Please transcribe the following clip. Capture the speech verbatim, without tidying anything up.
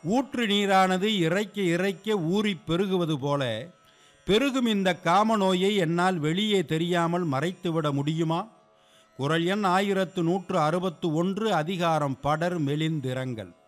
ஊற்று நீரானது இறைக்க இறைக்க ஊறி பெருகுவது போல பெருகும் இந்த காம நோயை என்னால் வெளியே தெரியாமல் மறைத்துவிட முடியுமா? குறள் எண் ஆயிரத்து நூற்று அறுபத்து ஒன்று, அதிகாரம் படர் மெலிந்திரங்கல்.